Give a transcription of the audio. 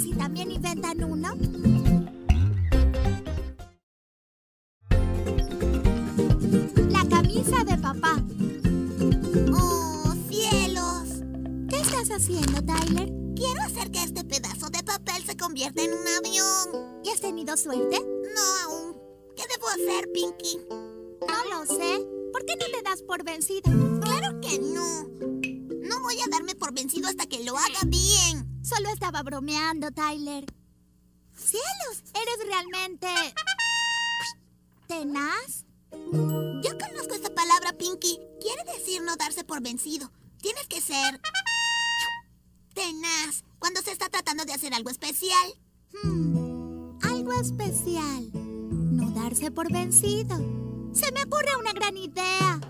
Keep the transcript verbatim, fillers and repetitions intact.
¿Y si también inventan uno? La camisa de papá. ¡Oh, cielos! ¿Qué estás haciendo, Tyler? Quiero hacer que este pedazo de papel se convierta en un avión. ¿Y has tenido suerte? No aún. ¿Qué debo hacer, Pinky? No lo sé. ¿Por qué no te das por vencido? ¡Claro que no! No voy a darme por vencido hasta que lo haga bien. Solo estaba bromeando, Tyler. ¡Cielos! ¿Eres realmente... tenaz? Yo conozco esa palabra, Pinky. Quiere decir no darse por vencido. Tienes que ser... tenaz cuando se está tratando de hacer algo especial. Hmm, algo especial. No darse por vencido. Se me ocurre una gran idea.